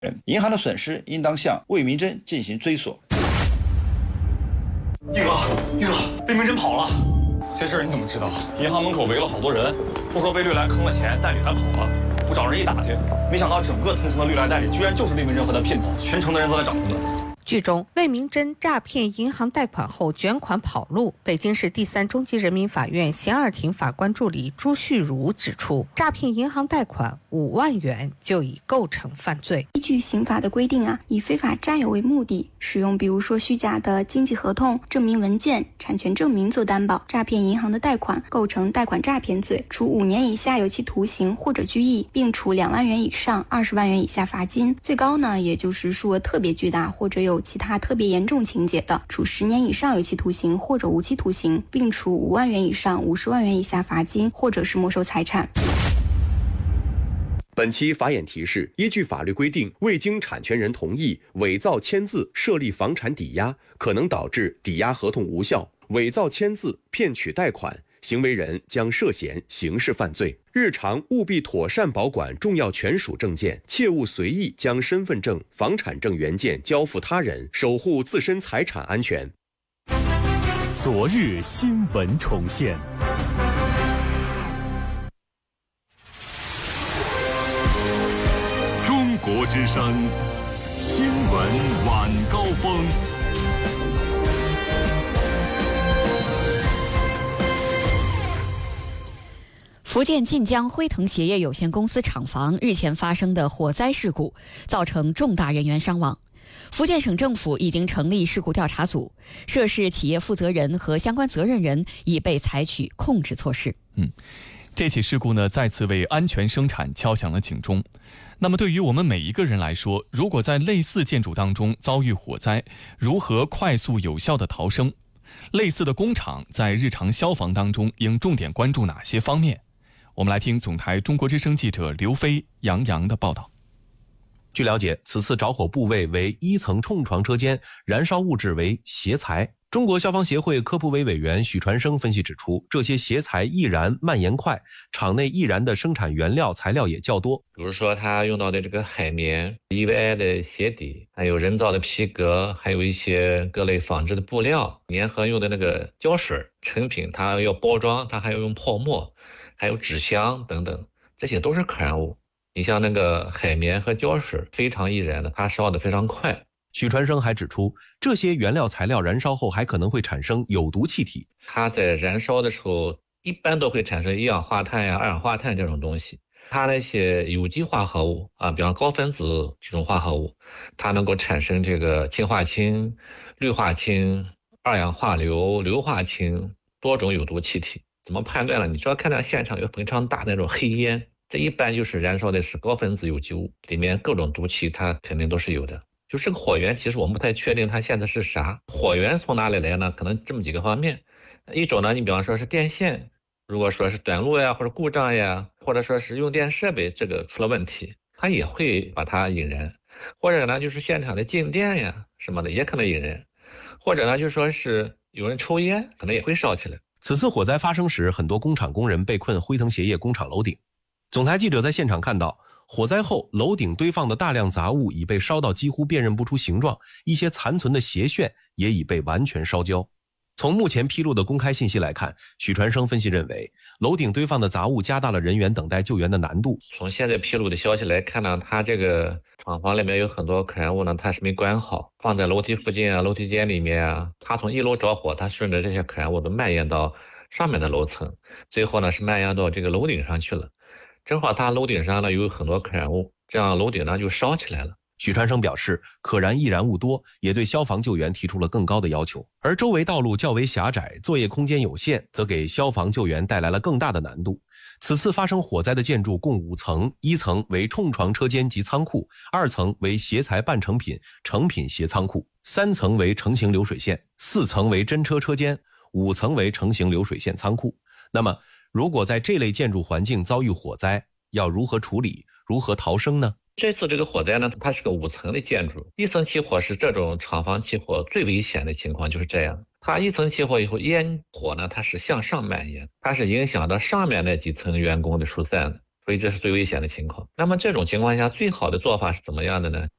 人，银行的损失应当向魏明珍进行追索。 玉哥，魏明珍跑了，这事儿你怎么知道？银行门口围了好多人，都说被绿来坑了钱，但绿来跑了。我找人一打听，没想到整个同城的绿来代理居然就是魏明珍和他姘头，全城的人都在找他们。 剧中，魏明珍诈骗银行贷款后卷款跑路。北京市第3中级人民法院咸二庭法官助理朱旭如指出，诈骗银行贷款5万元就已构成犯罪。 依据刑法的规定以非法占有为目的，使用比如说虚假的经济合同、证明文件、产权证明做担保，诈骗银行的贷款，构成贷款诈骗罪，处5年以下有期徒刑或者拘役，并处2万元以上20万元以下罚金。最高呢，也就是数额特别巨大或者有其他特别严重情节的，处10年以上有期徒刑或者无期徒刑，并处5万元以上50万元以下罚金，或者是没收财产。 本期法眼提示：依据法律规定，未经产权人同意伪造签字设立房产抵押，可能导致抵押合同无效；伪造签字骗取贷款，行为人将涉嫌刑事犯罪。日常务必妥善保管重要权属证件，切勿随意将身份证、房产证原件交付他人，守护自身财产安全。 昨日新闻重现。中国之声新闻晚高峰。 福建晋江辉腾鞋业有限公司厂房日前发生的火灾事故，造成重大人员伤亡。福建省政府已经成立事故调查组，涉事企业负责人和相关责任人已被采取控制措施。 这起事故呢，再次为安全生产敲响了警钟。那么对于我们每一个人来说，如果在类似建筑当中遭遇火灾，如何快速有效的逃生？类似的工厂在日常消防当中应重点关注哪些方面？我们来听总台中国之声记者刘飞、杨洋的报道。 据了解，此次着火部位为1层冲床车间，燃烧物质为鞋材。中国消防协会科普委委员许传生分析指出，这些鞋材易燃蔓延快，厂内易燃的生产原料材料也较多， 比如说它用到的这个海绵、EVA 的鞋底，还有人造的皮革，还有一些各类纺织的布料，粘合用的那个胶水，成品它要包装，它还要用泡沫，还有纸箱等等，这些都是可燃物。你像那个海绵和胶水非常易燃的，它烧得非常快。 许传生还指出，这些原料材料燃烧后还可能会产生有毒气体。 它在燃烧的时候一般都会产生一氧化碳二氧化碳这种东西。它那些有机化合物比方高分子这种化合物，它能够产生这个氢化氢、氯化氢、二氧化硫、硫化氢多种有毒气体。怎么判断呢？你只要看到现场有非常大的那种黑烟，这一般就是燃烧的是高分子有机物，里面各种毒气它肯定都是有的。就这个火源，其实我们不太确定它现在是啥。火源从哪里来呢？可能这么几个方面。一种呢，你比方说是电线，如果说是短路呀，或者故障呀，或者说是用电设备这个出了问题，它也会把它引燃。或者呢，就是现场的静电呀什么的也可能引燃。或者呢，就说是有人抽烟，可能也会烧起来。 此次火灾发生时，很多工厂工人被困辉腾鞋业工厂楼顶。总台记者在现场看到，火灾后楼顶堆放的大量杂物已被烧到几乎辨认不出形状，一些残存的鞋楦也已被完全烧焦。从目前披露的公开信息来看，许传生分析认为，楼顶堆放的杂物加大了人员等待救援的难度。 从现在披露的消息来看呢，它这个厂房里面有很多可燃物呢，它是没管好，放在楼梯附近楼梯间里面它从1楼着火，它顺着这些可燃物都蔓延到上面的楼层，最后呢是蔓延到这个楼顶上去了。正好它楼顶上呢有很多可燃物，这样楼顶呢就烧起来了。 许传生表示，可燃易燃物多，也对消防救援提出了更高的要求。而周围道路较为狭窄，作业空间有限，则给消防救援带来了更大的难度。此次发生火灾的建筑共5层，1层为冲床车间及仓库，2层为鞋材半成品、成品鞋仓库，3层为成型流水线，4层为真车车间，5层为成型流水线仓库。那么，如果在这类建筑环境遭遇火灾，要如何处理，如何逃生呢？ 这次这个火灾呢，它是个5层的建筑，1层起火是这种厂房起火最危险的情况，就是这样。它1层起火以后，烟火呢它是向上蔓延，它是影响到上面那几层员工的疏散的。 所以这是最危险的情况。那么这种情况下，最好的做法是怎么样的呢？